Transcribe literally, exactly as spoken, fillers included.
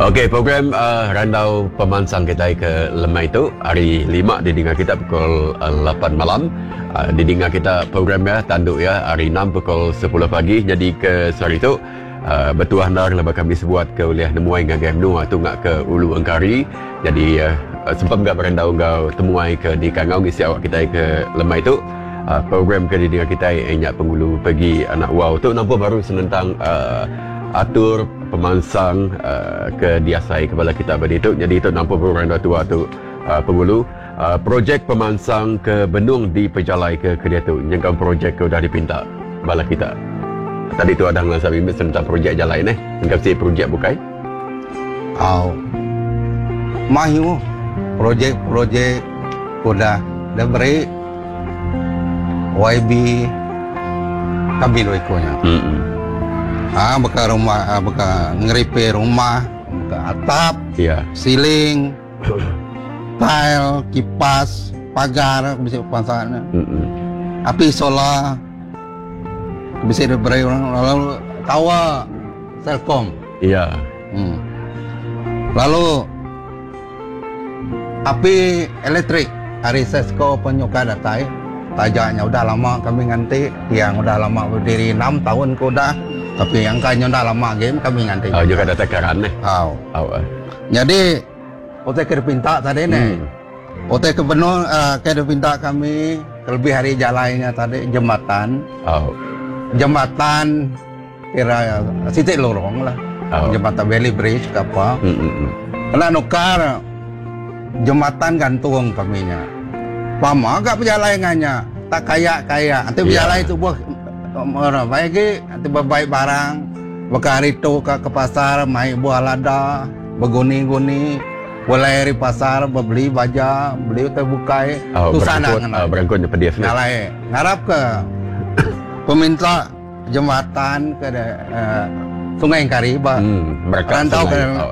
Okey, program uh, Randau Pemansang kita ke Lemai itu hari lima didengar kita pukul uh, lapan malam. Uh, didengar kita program ya tanduk ya hari enam pukul sepuluh pagi. Jadi ke hari itu uh, bertuah ndar lepas kami sebuat ke uliah nemuai ngagam nu tu ngak ke Ulu Engkari. Jadi uh, sempat enggak berendau engkau temuai ke di Kangau ngisi awak kita ke Lemai itu. Uh, program ke didengar kita enyak penghulu pergi anak wow tu nampak baru senentang uh, atur pemansang uh, ke diasai kepala kita pada itu. Jadi itu nampak program tua tu uh, penghulu uh, projek pemansang ke Benung di Pejalai ke ke dia tu yang projek ke dah dipinta bala kita. Tadi tu ada ngan sabi tentang projek jalan eh. Engkau si projek bukai? Au. Mahu projek-projek kuda dah beri Y B kabil ikonya. Hmm. Ah, beka rumah, ah, beka ngeripe rumah, beka atap, ya, siling, tile, kipas, pagar, bisa pasangan. Mm-mm. Api solar, bisa diberi orang lalu tawa, Selkom. Iya. Hmm. Lalu api elektrik, hari Sesko penyuka datai, tajaknya udah lama kami nganti, yang udah lama berdiri enam tahun ko udah. Tapi yang kanya dah lama game kami nganti. Oh, juga ada tekaran eh. Oh. Oh. Uh. Jadi ote ke pinta tadi Hmm. ni. Ote ke benung uh, ke pinta kami lebih hari jalannya tadi jembatan. Oh. Jembatan kira sitik lorong lah. Oh. Jembatan Valley Bridge ke apa. Mm-mm. Kena nukar jembatan gantung kaminya. Pama agak perjalanannya tak kaya-kaya. Nanti berjalan itu buah orang baik nanti berbaik barang bekari tu ke, ke pasar mai buah lada beguni-guni boleh di pasar beli baja beli terbukai Oh, tu sana uh, berangkut je pedih ni. ngalai ngarap ke peminta jembatan ke uh, Sungai Kariba Hmm, mereka rantau ke oh.